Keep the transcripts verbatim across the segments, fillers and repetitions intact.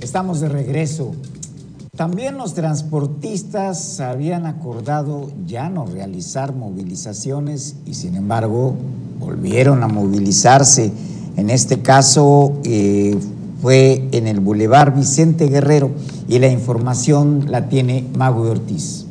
Estamos de regreso. También los transportistas habían acordado ya no realizar movilizaciones y sin embargo volvieron a movilizarse. En este caso eh, fue en el Boulevard Vicente Guerrero y la información la tiene Magui Ortiz.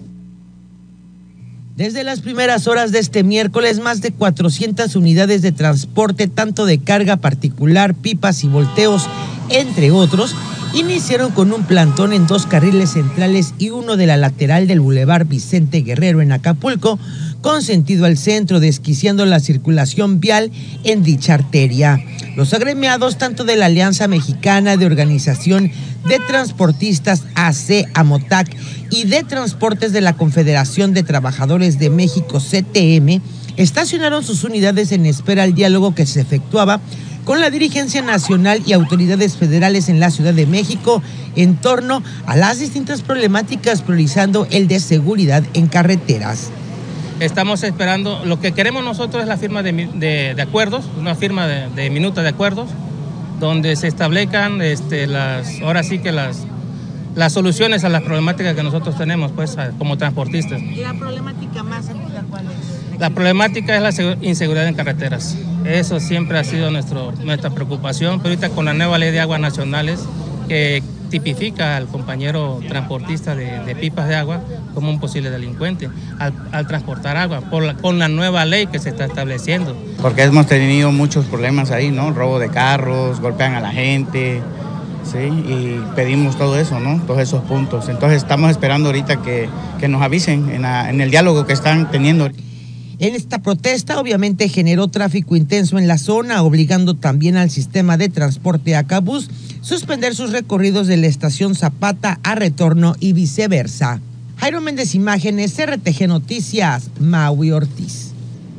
Desde las primeras horas de este miércoles, más de cuatrocientas unidades de transporte, tanto de carga particular, pipas y volteos, entre otros, iniciaron con un plantón en dos carriles centrales y uno de la lateral del Boulevard Vicente Guerrero en Acapulco, con sentido al centro, desquiciando la circulación vial en dicha arteria. Los agremiados, tanto de la Alianza Mexicana de Organización de Transportistas A C AMOTAC y de Transportes de la Confederación de Trabajadores de México C T M, estacionaron sus unidades en espera al diálogo que se efectuaba con la dirigencia nacional y autoridades federales en la Ciudad de México en torno a las distintas problemáticas, priorizando el de seguridad en carreteras. Estamos esperando, lo que queremos nosotros es la firma de, de, de acuerdos, una firma de, de minuta de acuerdos, donde se establezcan este, las, ahora sí que las, las soluciones a las problemáticas que nosotros tenemos pues, como transportistas. ¿Y la problemática más aguda cuál es? La problemática es la inseguridad en carreteras. Eso siempre ha sido nuestro, nuestra preocupación, pero ahorita con la nueva ley de aguas nacionales que tipifica al compañero transportista de, de pipas de agua como un posible delincuente al, al transportar agua, por la, con la nueva ley que se está estableciendo. Porque hemos tenido muchos problemas ahí, ¿no? Robo de carros, golpean a la gente, ¿sí? Y pedimos todo eso, ¿no? Todos esos puntos. Entonces estamos esperando ahorita que, que nos avisen en, la, en el diálogo que están teniendo. En esta protesta obviamente generó tráfico intenso en la zona, obligando también al sistema de transporte Acabús suspender sus recorridos de la estación Zapata a retorno y viceversa. Jairo Méndez, Imágenes, R T G Noticias, Magui Ortiz.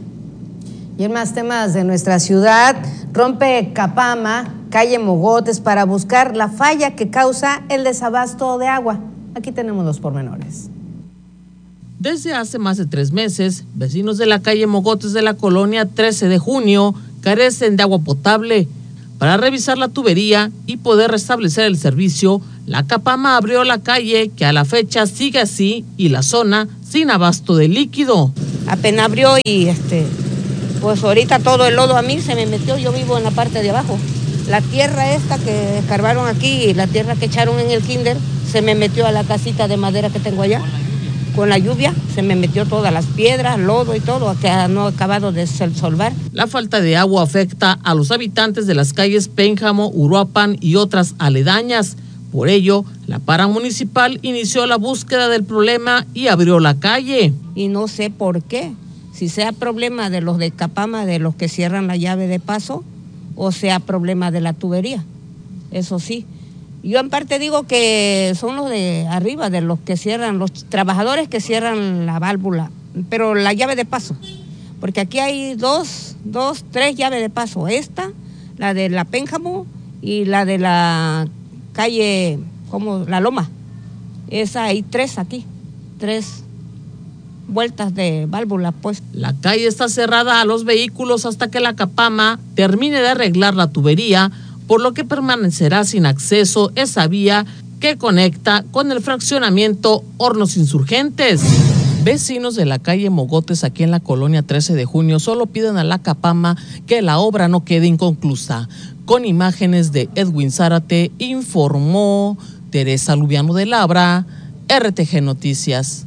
Y en más temas de nuestra ciudad, rompe Capama, calle Mogotes, para buscar la falla que causa el desabasto de agua. Aquí tenemos los pormenores. Desde hace más de tres meses, vecinos de la calle Mogotes de la colonia trece de junio carecen de agua potable. Para revisar la tubería y poder restablecer el servicio, la Capama abrió la calle, que a la fecha sigue así, y la zona sin abasto de líquido. Apenas abrió y este, pues ahorita todo el lodo a mí se me metió, yo vivo en la parte de abajo. La tierra esta que escarbaron aquí y la tierra que echaron en el kinder se me metió a la casita de madera que tengo allá. Con la lluvia se me metió todas las piedras, lodo y todo, que no he acabado de solvar. La falta de agua afecta a los habitantes de las calles Pénjamo, Uruapan y otras aledañas. Por ello, la paramunicipal inició la búsqueda del problema y abrió la calle. Y no sé por qué, si sea problema de los de Capama, de los que cierran la llave de paso, o sea problema de la tubería, eso sí. Yo en parte digo que son los de arriba, de los que cierran, los trabajadores que cierran la válvula, pero la llave de paso, porque aquí hay dos, dos, tres llaves de paso, esta, la de la Pénjamo y la de la calle, como la Loma, esa hay tres aquí, tres vueltas de válvula pues. La calle está cerrada a los vehículos hasta que la Capama termine de arreglar la tubería, por lo que permanecerá sin acceso esa vía que conecta con el fraccionamiento Hornos Insurgentes. Vecinos de la calle Mogotes, aquí en la colonia trece de junio, solo piden a la Capama que la obra no quede inconclusa. Con imágenes de Edwin Zárate, informó Teresa Lubiano de Labra, R T G Noticias.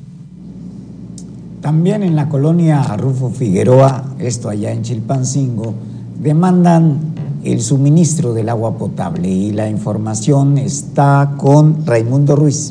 También en la colonia Rufo Figueroa, esto allá en Chilpancingo, demandan el suministro del agua potable y la información está con Raimundo Ruiz.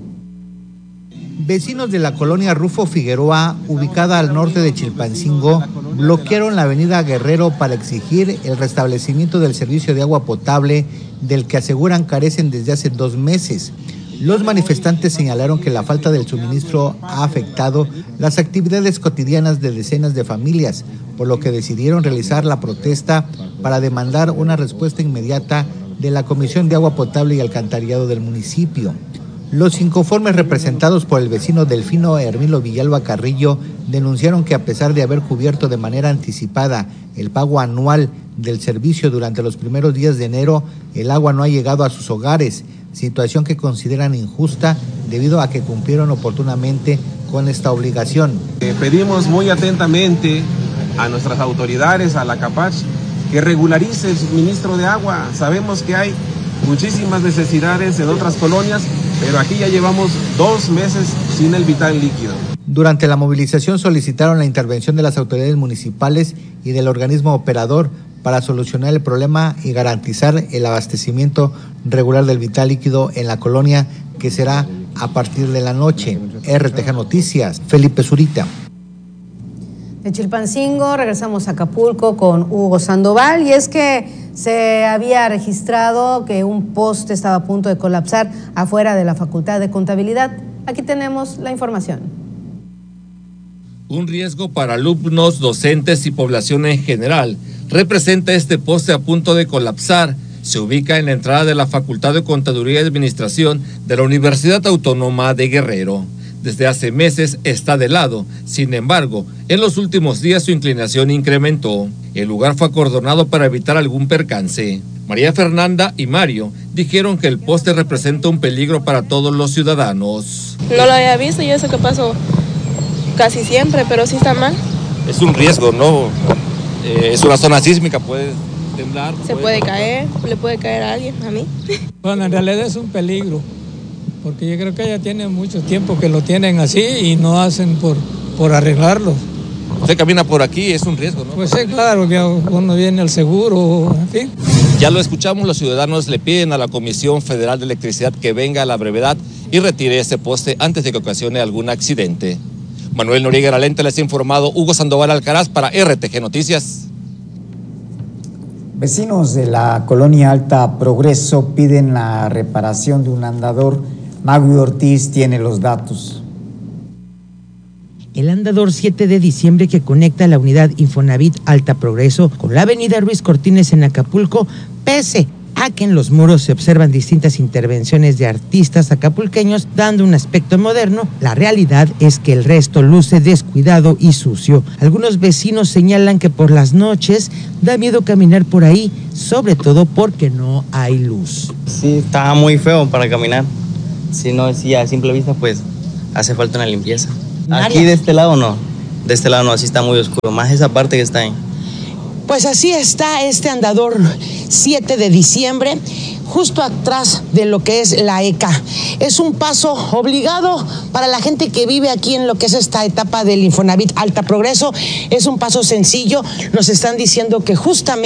Vecinos de la colonia Rufo Figueroa, ubicada al norte de Chilpancingo, bloquearon la avenida Guerrero para exigir el restablecimiento del servicio de agua potable del que aseguran carecen desde hace dos meses. Los manifestantes señalaron que la falta del suministro ha afectado las actividades cotidianas de decenas de familias, por lo que decidieron realizar la protesta para demandar una respuesta inmediata de la Comisión de Agua Potable y Alcantarillado del municipio. Los inconformes, representados por el vecino Delfino Hermilo Villalba Carrillo, denunciaron que a pesar de haber cubierto de manera anticipada el pago anual del servicio durante los primeros días de enero, el agua no ha llegado a sus hogares, situación que consideran injusta debido a que cumplieron oportunamente con esta obligación. Eh, pedimos muy atentamente a nuestras autoridades, a la CAPACH, que regularice el suministro de agua. Sabemos que hay muchísimas necesidades en otras colonias, pero aquí ya llevamos dos meses sin el vital líquido. Durante la movilización solicitaron la intervención de las autoridades municipales y del organismo operador para solucionar el problema y garantizar el abastecimiento regular del vital líquido en la colonia, que será a partir de la noche. R T G Noticias, Felipe Zurita. De Chilpancingo regresamos a Acapulco con Hugo Sandoval, y es que se había registrado que un poste estaba a punto de colapsar afuera de la Facultad de Contabilidad. Aquí tenemos la información. Un riesgo para alumnos, docentes y población en general representa este poste a punto de colapsar. Se ubica en la entrada de la Facultad de Contaduría y Administración de la Universidad Autónoma de Guerrero. Desde hace meses está de lado, sin embargo, en los últimos días su inclinación incrementó. El lugar fue acordonado para evitar algún percance. María Fernanda y Mario dijeron que el poste representa un peligro para todos los ciudadanos. No lo había visto y eso que pasó casi siempre, pero sí está mal. Es un riesgo, ¿no? Eh, es una zona sísmica, puede temblar. Se puede, puede caer, le puede caer a alguien, a mí. Bueno, en realidad es un peligro, porque yo creo que ya tiene mucho tiempo que lo tienen así y no hacen por, por arreglarlo. Usted camina por aquí, es un riesgo, ¿no? Pues sí, claro, que uno viene al seguro, en fin. Ya lo escuchamos, los ciudadanos le piden a la Comisión Federal de Electricidad que venga a la brevedad y retire este poste antes de que ocasione algún accidente. Manuel Noriega Lente les ha informado, Hugo Sandoval Alcaraz para R T G Noticias. Vecinos de la colonia Alta Progreso piden la reparación de un andador. Magui Ortiz tiene los datos. El andador siete de diciembre que conecta la unidad Infonavit Alta Progreso con la avenida Ruiz Cortines en Acapulco, pese a que en los muros se observan distintas intervenciones de artistas acapulqueños dando un aspecto moderno, la realidad es que el resto luce descuidado y sucio. Algunos vecinos señalan que por las noches da miedo caminar por ahí, sobre todo porque no hay luz. Sí, está muy feo para caminar. Si no, si a simple vista, pues hace falta una limpieza. Aquí de este lado no, de este lado no, así está muy oscuro, más esa parte que está ahí. Pues así está este andador siete de diciembre, justo atrás de lo que es la E C A. Es un paso obligado para la gente que vive aquí en lo que es esta etapa del Infonavit Alta Progreso. Es un paso sencillo, nos están diciendo que justamente